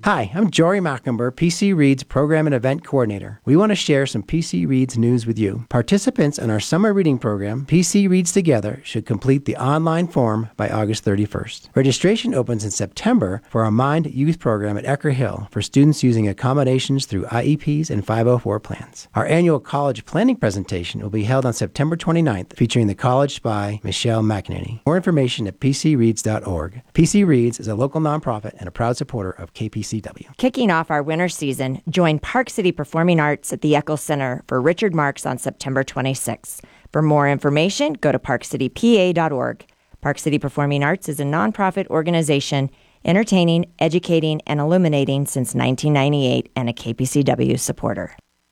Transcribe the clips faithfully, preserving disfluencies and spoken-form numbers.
Hi, I'm Jory Mackenber, P C Reads Program and Event Coordinator. We want to share some P C Reads news with you. Participants in our summer reading program, P C Reads Together, should complete the online form by August thirty-first. Registration opens in September for our Mind Youth program at Ecker Hill for students using accommodations through I E Ps and five oh four plans. Our annual college planning presentation will be held on September twenty-ninth, featuring the college spy, Michelle McEnany. More information at p c reads dot org. P C Reads is a local nonprofit and a proud supporter of K P C W. Kicking off our winter season, join Park City Performing Arts at the Eccles Center for Richard Marx on September twenty-sixth. For more information, go to park city p a dot org. Park City Performing Arts is a nonprofit organization entertaining, educating, and illuminating since nineteen ninety-eight and a K P C W supporter.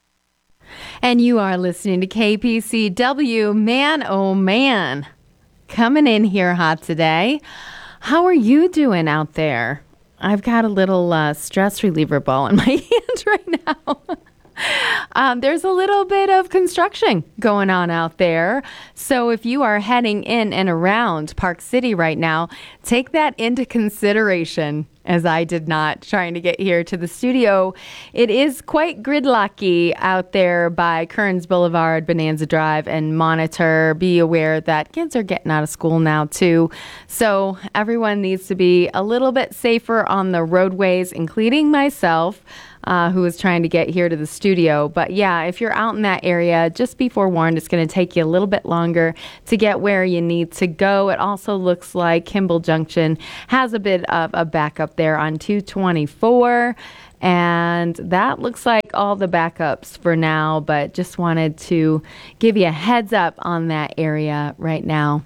And you are listening to K P C W. Man, oh man, coming in here hot today. How are you doing out there? I've got a little uh, stress reliever ball in my hand right now. um, there's a little bit of construction going on out there. So if you are heading in and around Park City right now, take that into consideration, as I did not, trying to get here to the studio. It is quite gridlocky out there by Kearns Boulevard, Bonanza Drive, and Monitor. Be aware that kids are getting out of school now, too. So everyone needs to be a little bit safer on the roadways, including myself, uh, who is trying to get here to the studio. But yeah, if you're out in that area, just be forewarned, it's going to take you a little bit longer to get where you need to go. It also looks like Kimball Junction has a bit of a backup there on two twenty-four, and that looks like all the backups for now, but just wanted to give you a heads up on that area right now.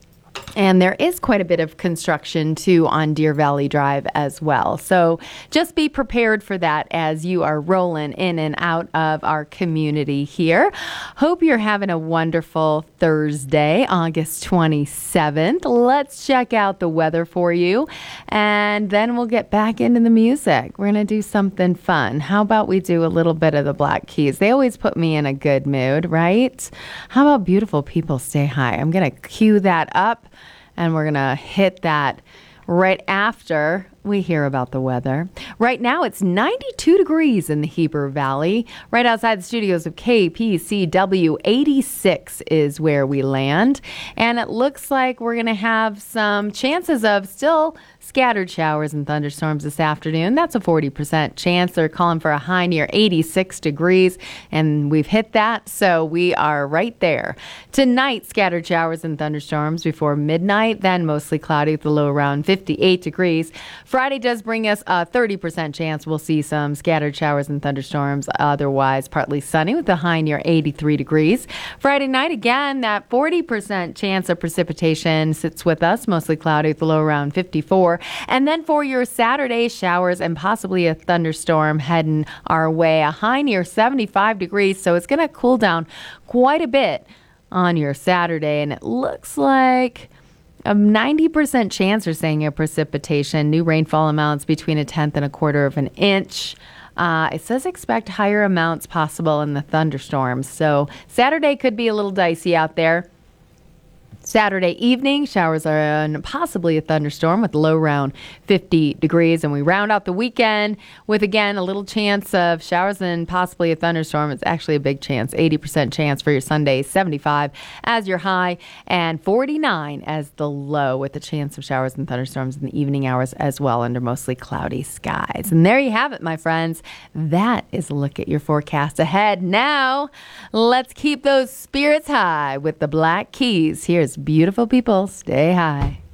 And there is quite a bit of construction, too, on Deer Valley Drive as well. So just be prepared for that as you are rolling in and out of our community here. Hope you're having a wonderful Thursday, August twenty-seventh. Let's check out the weather for you, and then we'll get back into the music. We're going to do something fun. How about we do a little bit of the Black Keys? They always put me in a good mood, right? How about Beautiful People Stay High? I'm going to cue that up. And we're going to hit that right after we hear about the weather. Right now, it's ninety-two degrees in the Heber Valley. Right outside the studios of K P C W, eighty-six is where we land. And it looks like we're going to have some chances of still scattered showers and thunderstorms this afternoon. That's a forty percent chance. They're calling for a high near eighty-six degrees, and we've hit that, so we are right there. Tonight, scattered showers and thunderstorms before midnight, then mostly cloudy with a low around fifty-eight degrees. Friday does bring us a thirty percent chance we'll see some scattered showers and thunderstorms. Otherwise, partly sunny with a high near eighty-three degrees. Friday night, again, that forty percent chance of precipitation sits with us, mostly cloudy with a low around fifty-four. And then for your Saturday, showers and possibly a thunderstorm heading our way, a high near seventy-five degrees. So it's going to cool down quite a bit on your Saturday. And it looks like a ninety percent chance, are saying, of precipitation. New rainfall amounts between a tenth and a quarter of an inch. Uh, it says expect higher amounts possible in the thunderstorms. So Saturday could be a little dicey out there. Saturday evening, showers are and possibly a thunderstorm with low around fifty degrees. And we round out the weekend with, again, a little chance of showers and possibly a thunderstorm. It's actually a big chance, eighty percent chance for your Sunday, seventy-five as your high, and forty-nine as the low, with a chance of showers and thunderstorms in the evening hours as well under mostly cloudy skies. And there you have it, my friends. That is a look at your forecast ahead. Now, let's keep those spirits high with the Black Keys. Here's Beautiful People Stay High.